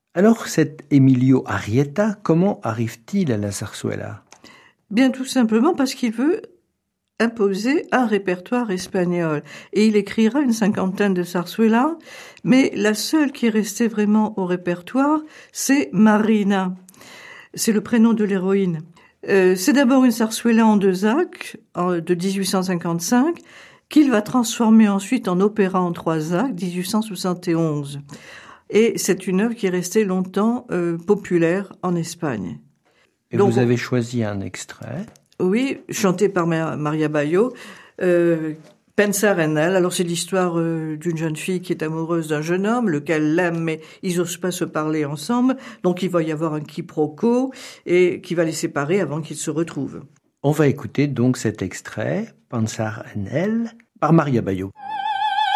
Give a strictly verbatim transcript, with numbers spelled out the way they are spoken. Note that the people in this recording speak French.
Alors cet Emilio Arrieta, comment arrive-t-il à la zarzuela? Bien tout simplement parce qu'il veut imposer un répertoire espagnol. Et il écrira une cinquantaine de zarzuelas, mais la seule qui est restée vraiment au répertoire, c'est Marina. C'est le prénom de l'héroïne. Euh, c'est d'abord une zarzuela en deux actes, en, de dix-huit cent cinquante-cinq, qu'il va transformer ensuite en opéra en trois actes, dix-huit cent soixante et onze. Et c'est une œuvre qui est restée longtemps euh, populaire en Espagne. Et Donc, vous avez choisi un extrait? Oui, chanté par Maria Bayo, euh, Pensar en elle. Alors c'est l'histoire euh, d'une jeune fille qui est amoureuse d'un jeune homme, lequel l'aime, mais ils n'osent pas se parler ensemble. Donc il va y avoir un quiproquo et qui va les séparer avant qu'ils se retrouvent. On va écouter donc cet extrait, Pensar en elle, par Maria Bayo.